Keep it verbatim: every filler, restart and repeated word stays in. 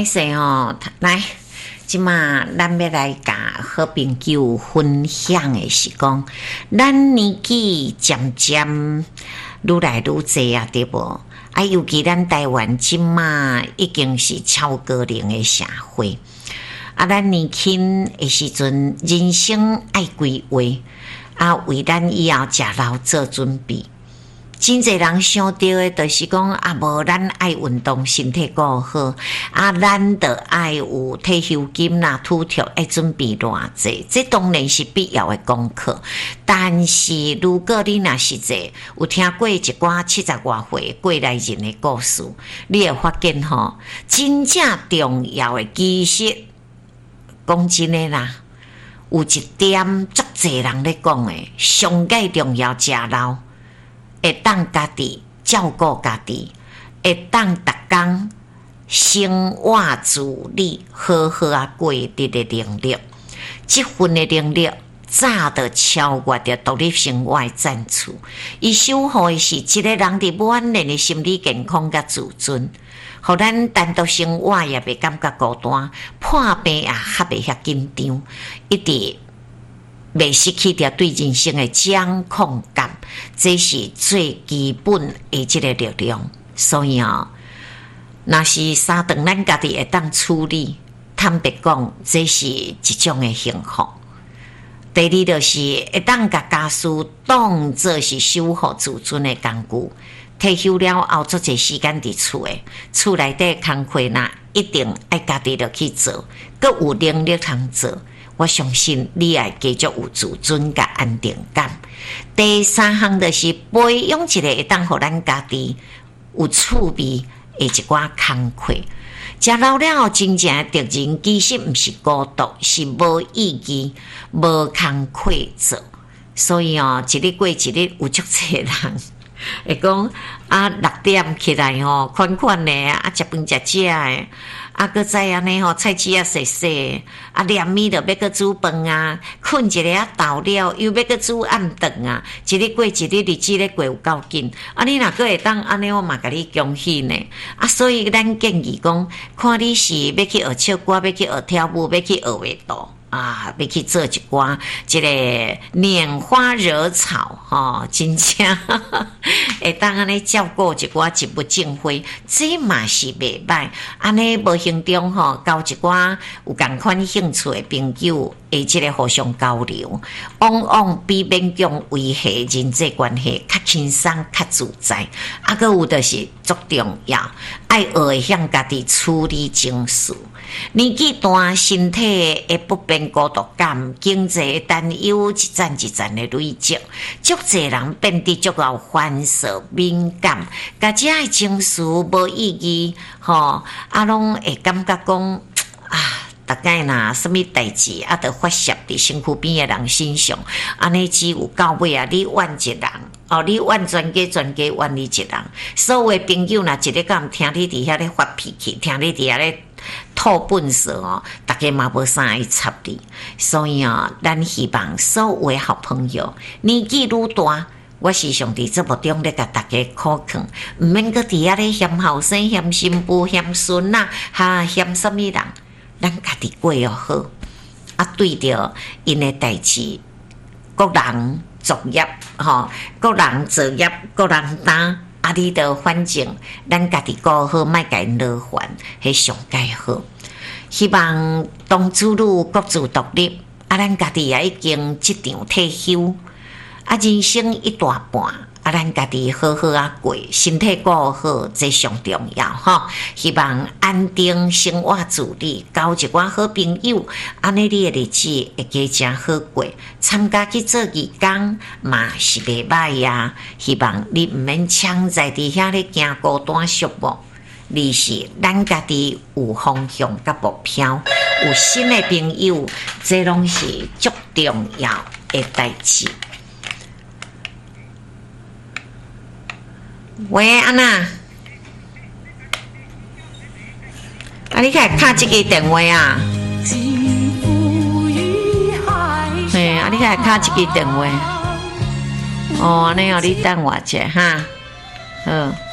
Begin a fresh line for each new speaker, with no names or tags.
歹势吼，来，即马咱要来甲好朋友分享的是讲，咱年纪渐渐愈来愈侪啊，对无？啊，尤其咱台湾即马已经是超高龄的社会，啊，咱年轻的时阵，人生爱规划，啊，为咱以后食老做准备。真侪人想到的，就是讲啊，无咱爱运动，身体顾好，啊，咱得爱有退休金啦、土条爱准备偌济，这当然是必要的功课。但是如果你若实在有听过一寡七十外岁过来人的故事，你会发现吼，真正重要的其实，讲真的啦，有一点足侪人咧讲的，上界重要食老。会当家己照顾家己，会当逐工生活自理，好好啊过日的能力，这份的能力早就超越着独立生活的赞助。伊守护的是一个人的满人的心理健康甲自尊，互咱单独生活也袂感觉孤单，破病也较袂遐紧张，一直未失去掉对人生的掌控感，这是最基本的这个力量。所以啊、哦，若是三顿咱家己会当处理，坦白讲，这是一种的幸福。第二就是会当甲家事当作是守护自尊的工具。退休了后，做些时间伫厝诶，厝内底工课呐，一定爱家己落去做，佮有能力通做。我相信你会继续有自尊甲安定感。第三项就是培养一个会当互咱家己有趣味的一寡工课。食老了后，真正的敌人其实毋是孤独，是无意义、无工课做。所以哦，一日过一日，有足侪人会讲啊，六点起来吼，款款的啊，食饭食食的。啊，搁再安尼吼，菜籽啊洗洗，啊连暝就要搁煮饭啊，困一个啊到了，又要搁煮暗顿啊，一日过一日，日子咧过有够紧。啊，你若搁会当安尼，我嘛甲你恭喜呢。啊，所以咱建议讲，看你是要去学唱歌，要去学跳舞，要去学画图。啊，要去做一寡这个拈花惹草，吼、哦，真正会当安尼照顾一寡植物种花，这嘛是袂歹。安尼无形中吼，交一寡有共款兴趣的朋友，会即个互相交流，往往比勉强维系人际关系较轻松、较自在。啊，搁有就是足重要，爱学会向家己处理情绪。年纪大，身体会不便孤独感，经济担忧一站一站的累积，足侪人变得足够烦躁敏感，家己的情绪无意义，吼，啊，拢会感觉讲啊，大概呐，什么代志啊，得发泄伫身躯边的人身上，安尼只有到尾啊，你怨一人。哦，你怨全家全家怨你一人，所有的朋友若一日敢听你伫遐咧发脾气，听你伫遐咧吐粪扫哦，大家嘛无啥爱插你。所以啊、哦，咱希望所有的好朋友年纪愈大，我时常伫节目中咧甲大家考劝，毋免搁伫遐咧嫌后生、嫌新妇、嫌孙仔，哈嫌什么人，咱家己过又好。啊，对着因的代志，各人。作业吼，个人作业，个人担，啊，你着反正咱家己顾好，莫甲因劳烦，迄上介好。希望当子女各自独立，啊，咱家己也已经即场退休，啊，人生一大半。啊，咱家己好好啊过，身体顾好，这上重要吼。希望安定生活自理，交一寡好朋友，安尼你的日子会加真好过。参加去做义工嘛是袂歹呀。希望你毋免抢在伫遐咧行孤单寂寞，而是咱家己有方向甲目标，有新的朋友，这拢是足重要的代志。喂，安娜，啊，你开敲这个电话啊？嘿，啊，你开敲这个电话。哦，安尼哦，你等我一下哈。好。